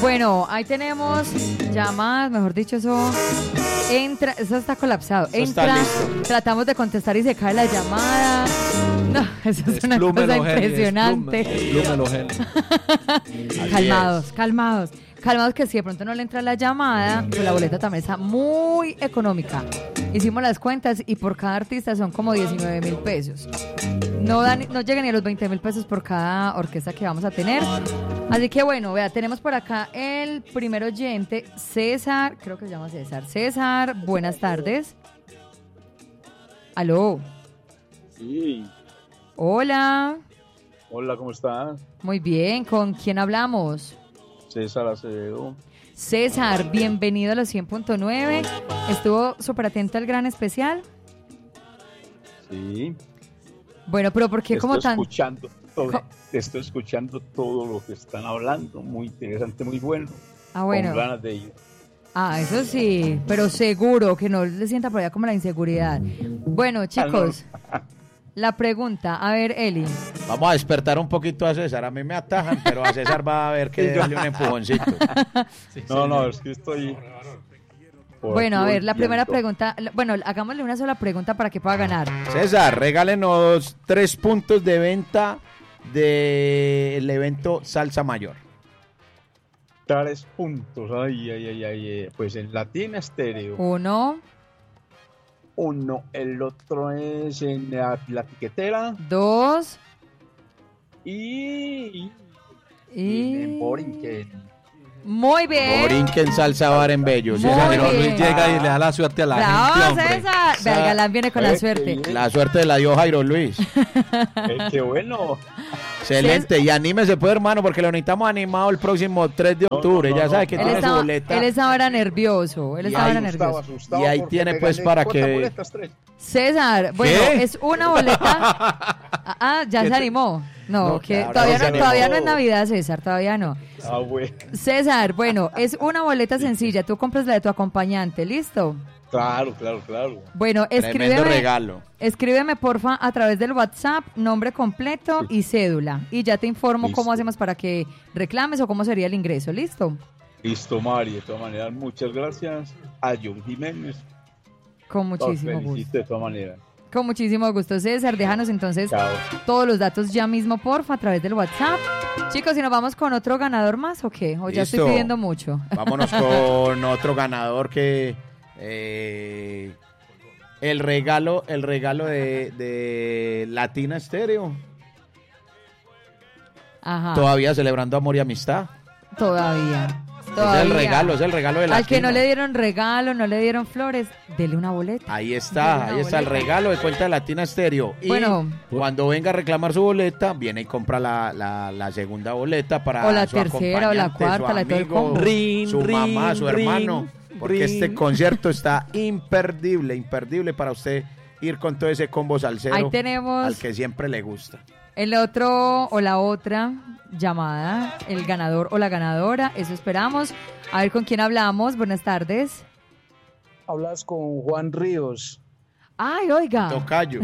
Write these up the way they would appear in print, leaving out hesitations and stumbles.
Bueno, ahí tenemos llamadas, mejor dicho, eso está colapsado. Entra, tratamos de contestar y se cae la llamada. No, eso es una cosa impresionante. Calmados que si de pronto no le entra la llamada, pues la boleta también está muy económica. Hicimos las cuentas y por cada artista son como 19,000 pesos. No llegan ni a los 20,000 pesos por cada orquesta que vamos a tener. Así que bueno, vea, tenemos por acá el primer oyente, César, creo que se llama César. César, buenas tardes. ¿Aló? Sí. Hola. Hola, ¿cómo estás? Muy bien, ¿con quién hablamos? César Acevedo. César, bienvenido a los 100.9. ¿Estuvo súper atento al gran especial? Sí. Bueno, pero ¿por qué como tan...? Estoy escuchando todo lo que están hablando. Muy interesante, muy bueno. Ah, bueno. Con ganas de ir. Ah, eso sí, pero seguro que no le sienta por allá como la inseguridad. Bueno, chicos, la pregunta, a ver, Eli. Vamos a despertar un poquito a César. A mí me atajan, pero a César va a ver que darle un empujoncito. No, es que estoy... Bueno, a ver, la primera pregunta. Bueno, hagámosle una sola pregunta para que pueda ganar. César, regálenos 3 puntos de venta del evento Salsa Mayor. 3 puntos, ay. Pues en Latina Estéreo. 1. El otro es en la Tiquetera. 2. Y en Borinquen. Muy bien. Borinquen Salsa Bar en Bello. Pero Luis llega y le da la suerte a la gente, hombre. César. Vea, Galán viene con la suerte. La suerte la dio Jairo Luis. Qué bueno. Excelente. Y anímese pues, hermano, porque lo necesitamos animado el próximo 3 de octubre. Ya sabe que tiene su boleta. Él estaba ahora nervioso. Y ahí tiene pues para que... César, bueno, es una boleta. Ya se animó. No, que todavía no es Navidad, César, todavía no. Bueno. César, bueno, es una boleta sencilla. Tú compras la de tu acompañante, ¿listo? Claro. Bueno, tremendo regalo. Escríbeme, porfa, a través del WhatsApp, nombre completo y cédula. Y ya te informo cómo hacemos para que reclames o cómo sería el ingreso, ¿listo? Listo, Mari. De todas maneras, muchas gracias a John Jiménez. Con muchísimo gusto. De todas maneras. Con muchísimo gusto, César. Déjanos entonces todos los datos ya mismo, porfa, a través del WhatsApp. Chicos, ¿y nos vamos con otro ganador más o qué? ¿O ya estoy pidiendo mucho? Vámonos con otro ganador que... el regalo de Latina Estéreo. Ajá. Todavía celebrando amor y amistad. Todavía. Es el regalo de Latina. Al que no le dieron regalo, no le dieron flores, dele una boleta. Ahí está el regalo de cuenta de Latina Estéreo. Y cuando venga a reclamar su boleta, viene y compra la segunda boleta para o la su tercera o la cuarta, la de todo el su mamá, su hermano. Porque este concierto está imperdible para usted ir con todo ese combo salsero. Ahí tenemos al que siempre le gusta. El otro o la otra llamada, el ganador o la ganadora, eso esperamos. A ver con quién hablamos. Buenas tardes. Hablas con Juan Ríos. Ay, oiga. Tocayo.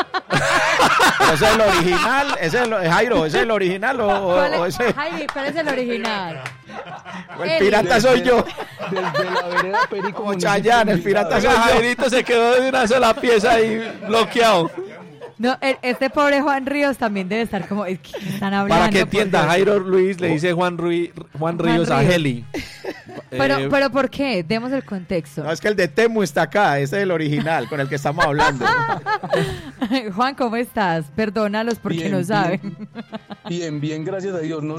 ¿Ese es el original? Jairo, ¿ese es el original o ese? Jaime, ¿cuál es el original? El pirata soy yo. Desde la vereda Perico. Como Chayanne, el pirata soy yo. Jairito se quedó de una sola pieza ahí bloqueado. No, este pobre Juan Ríos también debe estar como, ¿qué están hablando? Para que entienda, Jairo Luis le dice Juan Ríos a Heli. Pero ¿por qué? Demos el contexto. No, es que el de Temu está acá, ese es el original con el que estamos hablando. Juan, ¿cómo estás? Perdónalos porque no saben. Bien, gracias a Dios. No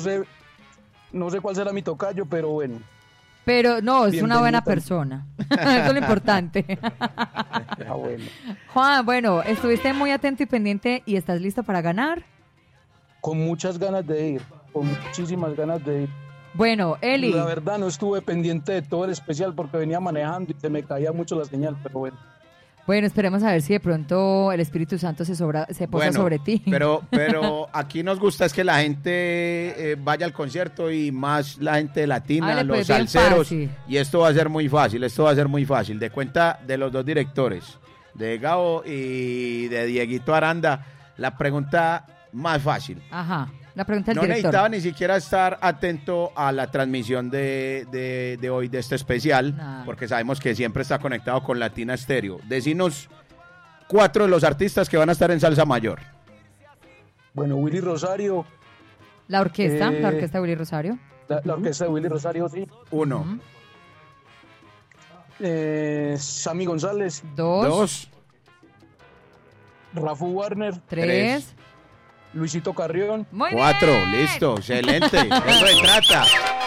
sé cuál será mi tocayo, pero bueno. Pero no, es una buena persona. Eso es lo importante. Bueno. Juan, bueno, estuviste muy atento y pendiente y estás listo para ganar. Con muchas ganas de ir, con muchísimas ganas de ir. Bueno, Eli. La verdad no estuve pendiente de todo el especial porque venía manejando y se me caía mucho la señal, pero bueno. Bueno, esperemos a ver si de pronto el Espíritu Santo se posa sobre ti. Pero aquí nos gusta es que la gente vaya al concierto y más la gente latina, los salseros. Y esto va a ser muy fácil, De cuenta de los dos directores, de Gabo y de Dieguito Aranda, la pregunta más fácil. Ajá. La pregunta del no director. necesitaba ni siquiera estar atento a la transmisión de hoy, de este especial, porque sabemos que siempre está conectado con Latina Stereo. Decinos 4 de los artistas que van a estar en Salsa Mayor. Bueno, Willy Rosario. La orquesta de Willy Rosario. La orquesta de Willy Rosario, sí. 1. Sammy González. 2. Rafu Warner. 3. Luisito Carrión. 4, listo, excelente. Eso se trata.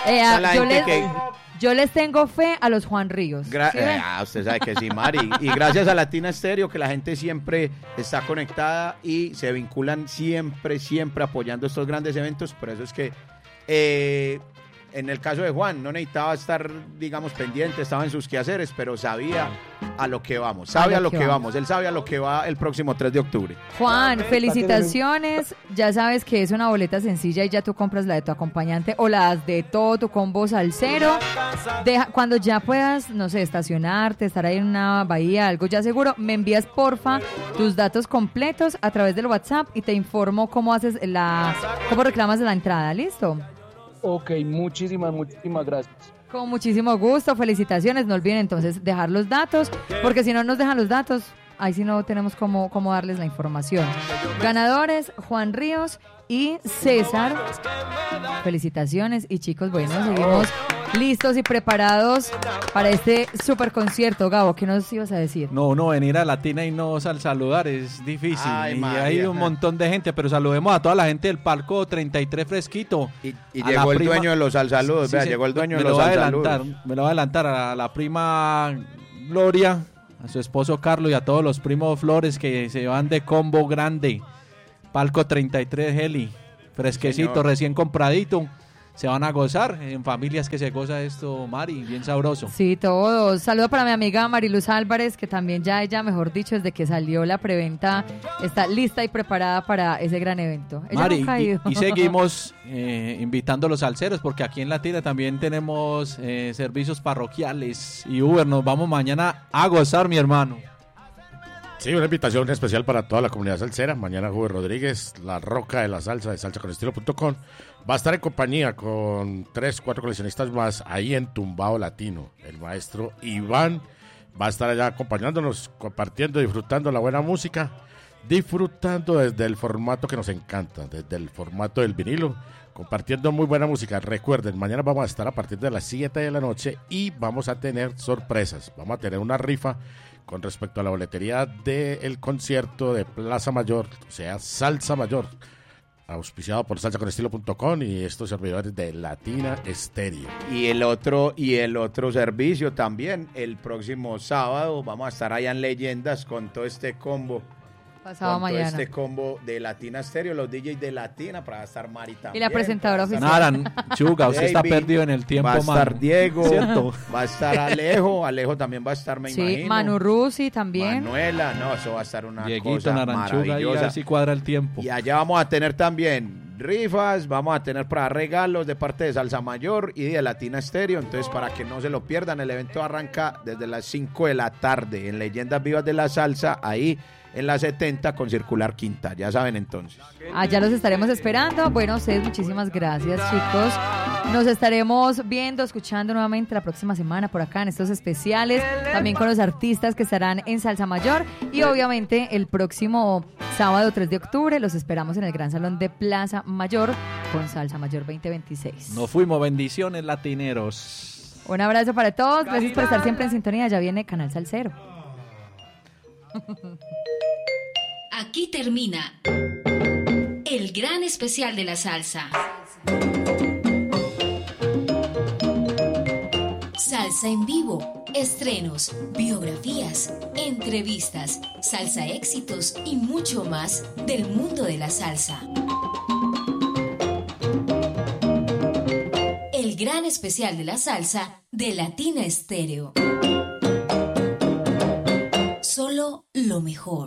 Yo les tengo fe a los Juan Ríos. Usted sabe que sí, Mari. Y gracias a Latina Stereo, que la gente siempre está conectada y se vinculan siempre apoyando estos grandes eventos. Por eso es que en el caso de Juan, no necesitaba estar, digamos, pendiente, estaba en sus quehaceres, pero sabía a lo que vamos. Sabe a lo que vamos. Él sabe a lo que va el próximo 3 de octubre. Juan, felicitaciones. Ya sabes que es una boleta sencilla y ya tú compras la de tu acompañante o las de todo tu combo salsero. Cuando ya puedas, no sé, estacionarte, estar ahí en una bahía, algo ya seguro, me envías porfa tus datos completos a través del WhatsApp y te informo cómo reclamas la entrada. ¿Listo? Ok, muchísimas gracias. Con muchísimo gusto, felicitaciones. No olviden entonces dejar los datos, porque si no nos dejan los datos, ahí sí no tenemos cómo darles la información. Ganadores, Juan Ríos y César. Felicitaciones. Y chicos, bueno, seguimos listos y preparados para este super concierto. Gabo, ¿qué nos ibas a decir? No, venir a Latina y no saludar es difícil. Ay, y María, hay un montón de gente, pero saludemos a toda la gente del palco 33 Fresquito. Y llegó el dueño de los salsaludos. Sí, llegó el dueño de los salsaludos. Me lo va a adelantar a la prima Gloria, a su esposo Carlos y a todos los primos Flores que se van de combo grande. Palco 33 Heli, fresquecito, señor, recién compradito. Se van a gozar, en familias que se goza esto, Mari, bien sabroso. Sí, todos. Saludo para mi amiga Mariluz Álvarez, que también ya ella, mejor dicho, desde que salió la preventa, está lista y preparada para ese gran evento. Ella Mari, nunca ha ido. y seguimos invitando a los salseros, porque aquí en Latina también tenemos servicios parroquiales y Uber. Nos vamos mañana a gozar, mi hermano. Sí, una invitación especial para toda la comunidad salsera. Mañana Juve Rodríguez, la roca de la salsa de salsaconestilo.com, va a estar en compañía con 3-4 coleccionistas más ahí en Tumbao Latino. El maestro Iván va a estar allá acompañándonos, compartiendo, disfrutando la buena música, disfrutando desde el formato que nos encanta, desde el formato del vinilo, compartiendo muy buena música. Recuerden, mañana vamos a estar a partir de las 7 de la noche y vamos a tener sorpresas. Vamos a tener una rifa con respecto a la boletería del concierto de Plaza Mayor, o sea, Salsa Mayor, auspiciado por salsaconestilo.com y estos servidores de Latina Stereo. Y el otro servicio también, el próximo sábado vamos a estar allá en Leyendas con todo este combo. Pasado mañana. Este combo de Latina Stereo, los DJs de Latina, para estar Mari también. Y la presentadora oficial. Nada, Chuga, usted está perdido en el tiempo, va a estar Diego, ¿cierto? Va a estar Alejo también va a estar, me imagino. Sí, Manu Rusi también. Manuela, no, eso va a estar una Dieguito, cosa Naranchuga, maravillosa. y a ver si cuadra el tiempo. Y allá vamos a tener también rifas, vamos a tener para regalos de parte de Salsa Mayor y de Latina Stereo. Entonces, para que no se lo pierdan, el evento arranca desde las 5 de la tarde en Leyendas Vivas de la Salsa, ahí en la 70 con Circular Quinta, ya saben entonces. Allá los estaremos esperando. Bueno, ustedes muchísimas gracias, chicos. Nos estaremos viendo, escuchando nuevamente la próxima semana por acá en estos especiales, también con los artistas que estarán en Salsa Mayor y obviamente el próximo sábado 3 de octubre los esperamos en el Gran Salón de Plaza Mayor con Salsa Mayor 2026. Nos fuimos, bendiciones latineros. Un abrazo para todos, gracias por estar siempre en sintonía, ya viene Canal Salsero. Aquí termina el gran especial de la salsa. Salsa en vivo, estrenos, biografías, entrevistas, salsa éxitos y mucho más del mundo de la salsa. El gran especial de la salsa de Latina Stereo. Solo lo mejor.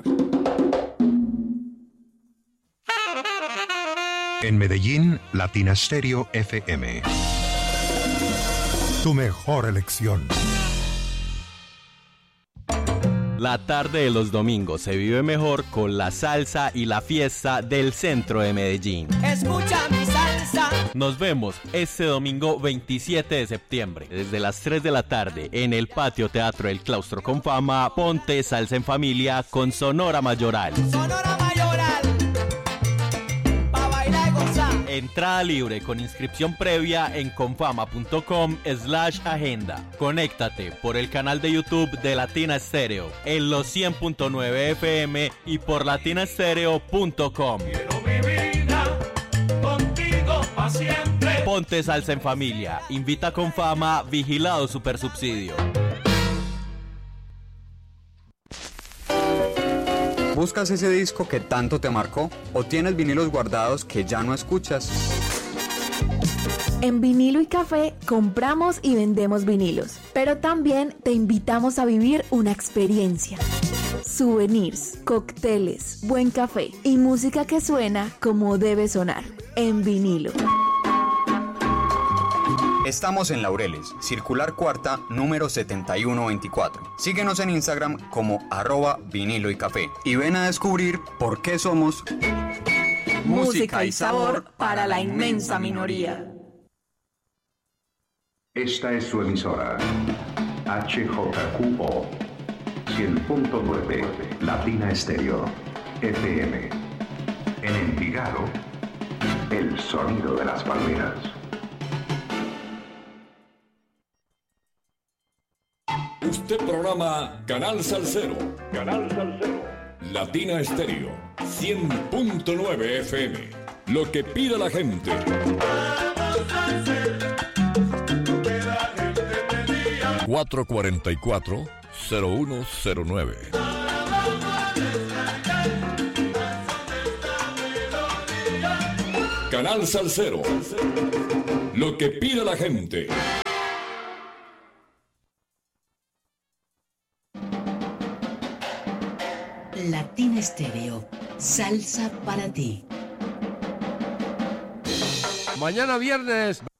En Medellín, Latina Stereo FM. Tu mejor elección. La tarde de los domingos se vive mejor con la salsa y la fiesta del centro de Medellín. Escucha mi salsa. Nos vemos este domingo 27 de septiembre, desde las 3 de la tarde, en el Patio Teatro del Claustro con Fama. Ponte salsa en familia con Sonora Mayoral. Sonora Mayoral. Pa' bailar y gozar. Entrada libre con inscripción previa en confama.com/agenda. Conéctate por el canal de YouTube de Latina Estéreo en los 100.9 FM y por latinastereo.com. Quiero mi vida contigo pa' siempre. Ponte salsa en familia. Invita Confama, vigilado Supersubsidio. ¿Buscas ese disco que tanto te marcó? ¿O tienes vinilos guardados que ya no escuchas? En Vinilo y Café compramos y vendemos vinilos, pero también te invitamos a vivir una experiencia. Souvenirs, cócteles, buen café y música que suena como debe sonar, en vinilo. Estamos en Laureles, Circular Cuarta, número 7124. Síguenos en Instagram como @vinilo y café y ven a descubrir por qué somos música y sabor para la inmensa minoría. Esta es su emisora, HJQO 100.9 Latina Estéreo FM. En Envigado, el sonido de las palmeras. Usted programa Canal Salsero. Canal Salsero. Latina Estéreo 100.9 FM. Lo que pida la gente. 444-0109. Canal Salsero. Lo que pida la gente. Latina Estéreo, salsa para ti. Mañana viernes